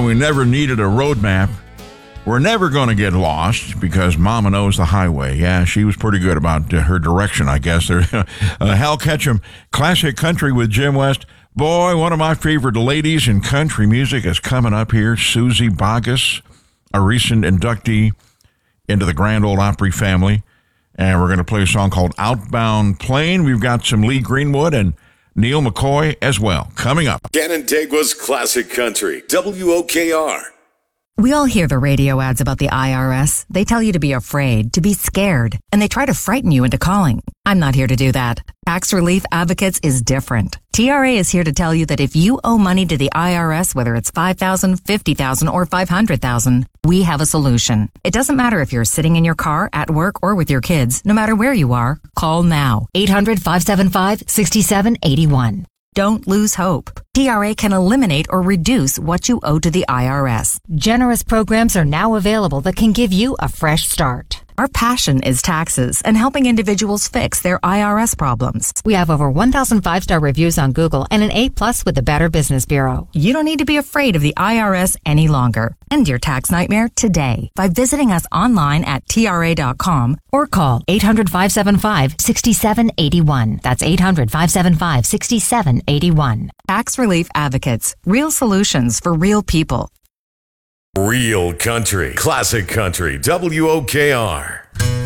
though we never needed a road map, we're never going to get lost because Mama knows the highway. Yeah, she was pretty good about her direction, I guess. Hal Ketchum, Classic Country with Jim West. Boy, one of my favorite ladies in country music is coming up here, Suzy Bogguss, a recent inductee into the Grand Ole Opry family. And we're going to play a song called Outbound Plane. We've got some Lee Greenwood and Neil McCoy as well. Coming up. Canandaigua's Classic Country, WOKR. We all hear the radio ads about the IRS. They tell you to be afraid, to be scared, and they try to frighten you into calling. I'm not here to do that. Tax Relief Advocates is different. TRA is here to tell you that if you owe money to the IRS, whether it's $5,000, $50,000, or $500,000, we have a solution. It doesn't matter if you're sitting in your car, at work, or with your kids. No matter where you are, call now. 800-575-6781. Don't lose hope. TRA can eliminate or reduce what you owe to the IRS. Generous programs are now available that can give you a fresh start. Our passion is taxes and helping individuals fix their IRS problems. We have over 1,000 5-star reviews on Google and an A+ with the Better Business Bureau. You don't need to be afraid of the IRS any longer. End your tax nightmare today by visiting us online at TRA.com or call 800-575-6781. That's 800-575-6781. Tax Relief Advocates. Real solutions for real people. Real country. Classic Country. WOKR.